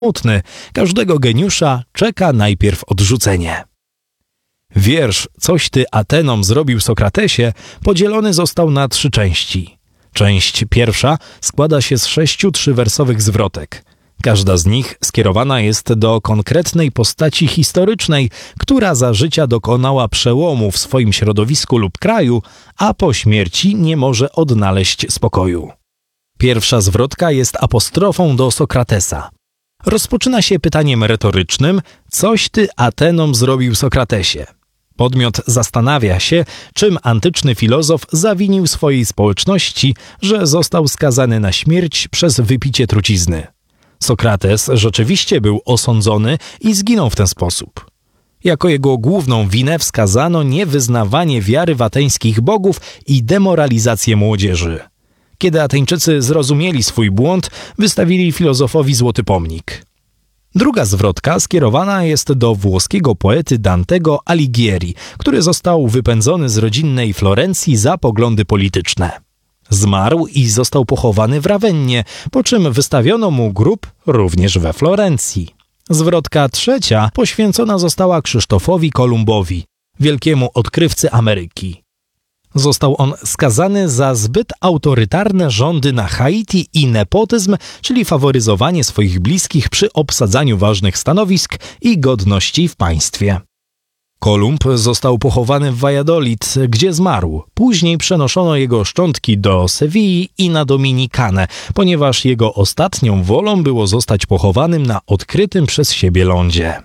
smutny. Każdego geniusza czeka najpierw odrzucenie. Wiersz „Coś ty Atenom zrobił Sokratesie” podzielony został na 3 części. Część pierwsza składa się z 6 3-wersowych zwrotek. Każda z nich skierowana jest do konkretnej postaci historycznej, która za życia dokonała przełomu w swoim środowisku lub kraju, a po śmierci nie może odnaleźć spokoju. Pierwsza zwrotka jest apostrofą do Sokratesa. Rozpoczyna się pytaniem retorycznym: „Coś ty Atenom zrobił Sokratesie?” Podmiot zastanawia się, czym antyczny filozof zawinił swojej społeczności, że został skazany na śmierć przez wypicie trucizny. Sokrates rzeczywiście był osądzony i zginął w ten sposób. Jako jego główną winę wskazano niewyznawanie wiary w ateńskich bogów i demoralizację młodzieży. Kiedy Ateńczycy zrozumieli swój błąd, wystawili filozofowi złoty pomnik. Druga zwrotka skierowana jest do włoskiego poety Dantego Alighieri, który został wypędzony z rodzinnej Florencji za poglądy polityczne. Zmarł i został pochowany w Rawennie, po czym wystawiono mu grób również we Florencji. Zwrotka trzecia poświęcona została Krzysztofowi Kolumbowi, wielkiemu odkrywcy Ameryki. Został on skazany za zbyt autorytarne rządy na Haiti i nepotyzm, czyli faworyzowanie swoich bliskich przy obsadzaniu ważnych stanowisk i godności w państwie. Kolumb został pochowany w Valladolid, gdzie zmarł. Później przenoszono jego szczątki do Sewilli i na Dominikanę, ponieważ jego ostatnią wolą było zostać pochowanym na odkrytym przez siebie lądzie.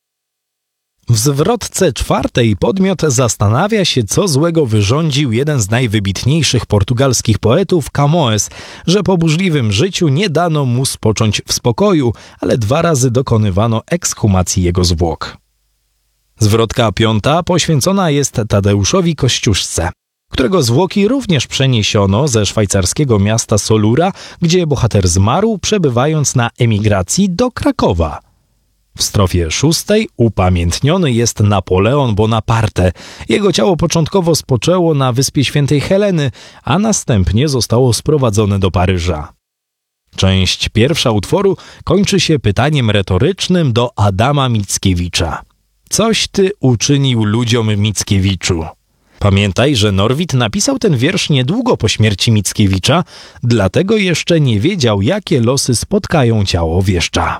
W zwrotce czwartej podmiot zastanawia się, co złego wyrządził jeden z najwybitniejszych portugalskich poetów, Camões, że po burzliwym życiu nie dano mu spocząć w spokoju, ale 2 razy dokonywano ekshumacji jego zwłok. Zwrotka piąta poświęcona jest Tadeuszowi Kościuszce, którego zwłoki również przeniesiono ze szwajcarskiego miasta Solura, gdzie bohater zmarł, przebywając na emigracji do Krakowa. W strofie 6 upamiętniony jest Napoleon Bonaparte. Jego ciało początkowo spoczęło na wyspie Świętej Heleny, a następnie zostało sprowadzone do Paryża. Część pierwsza utworu kończy się pytaniem retorycznym do Adama Mickiewicza. „Coś ty uczynił ludziom, Mickiewiczu?” Pamiętaj, że Norwid napisał ten wiersz niedługo po śmierci Mickiewicza, dlatego jeszcze nie wiedział, jakie losy spotkają ciało wieszcza.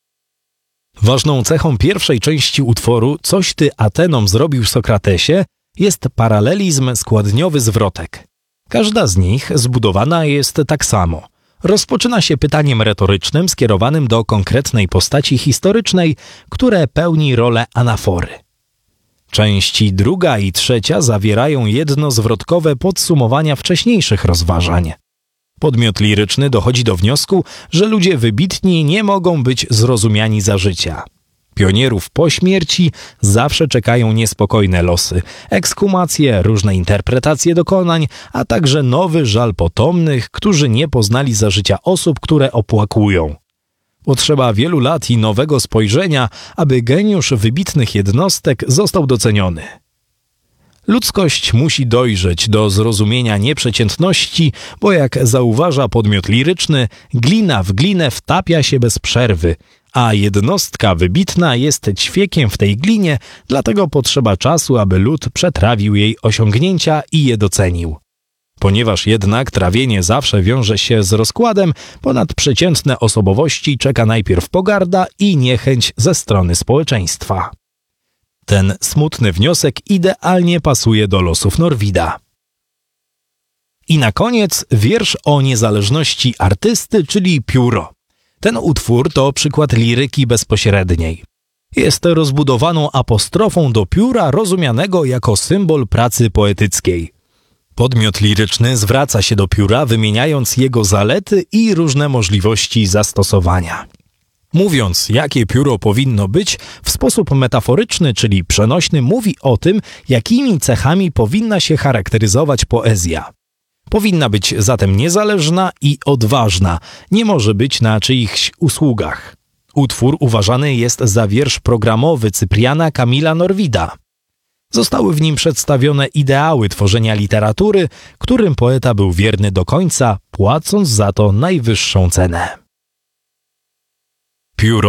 Ważną cechą pierwszej części utworu „Coś ty Atenom zrobił Sokratesie” jest paralelizm składniowy zwrotek. Każda z nich zbudowana jest tak samo. Rozpoczyna się pytaniem retorycznym skierowanym do konkretnej postaci historycznej, które pełni rolę anafory. Części druga i trzecia zawierają jednozwrotkowe podsumowania wcześniejszych rozważań. Podmiot liryczny dochodzi do wniosku, że ludzie wybitni nie mogą być zrozumiani za życia. Pionierów po śmierci zawsze czekają niespokojne losy, ekshumacje, różne interpretacje dokonań, a także nowy żal potomnych, którzy nie poznali za życia osób, które opłakują. Potrzeba wielu lat i nowego spojrzenia, aby geniusz wybitnych jednostek został doceniony. Ludzkość musi dojrzeć do zrozumienia nieprzeciętności, bo jak zauważa podmiot liryczny, glina w glinę wtapia się bez przerwy, a jednostka wybitna jest ćwiekiem w tej glinie, dlatego potrzeba czasu, aby lud przetrawił jej osiągnięcia i je docenił. Ponieważ jednak trawienie zawsze wiąże się z rozkładem, ponad przeciętne osobowości czeka najpierw pogarda i niechęć ze strony społeczeństwa. Ten smutny wniosek idealnie pasuje do losów Norwida. I na koniec wiersz o niezależności artysty, czyli pióro. Ten utwór to przykład liryki bezpośredniej. Jest rozbudowaną apostrofą do pióra rozumianego jako symbol pracy poetyckiej. Podmiot liryczny zwraca się do pióra, wymieniając jego zalety i różne możliwości zastosowania. Mówiąc, jakie pióro powinno być, w sposób metaforyczny, czyli przenośny, mówi o tym, jakimi cechami powinna się charakteryzować poezja. Powinna być zatem niezależna i odważna, nie może być na czyichś usługach. Utwór uważany jest za wiersz programowy Cypriana Kamila Norwida. Zostały w nim przedstawione ideały tworzenia literatury, którym poeta był wierny do końca, płacąc za to najwyższą cenę. Pióro